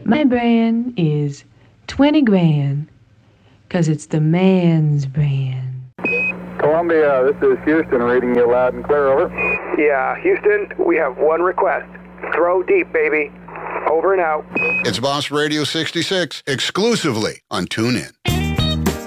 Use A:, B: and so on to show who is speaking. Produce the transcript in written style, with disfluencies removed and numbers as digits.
A: My brand is 20 grand, 'cause it's the man's brand.
B: Columbia, this is Houston reading you loud and clear, over.
C: Yeah, Houston, we have one request. Throw deep, baby. Over and out.
D: It's Boss Radio 66, exclusively on TuneIn.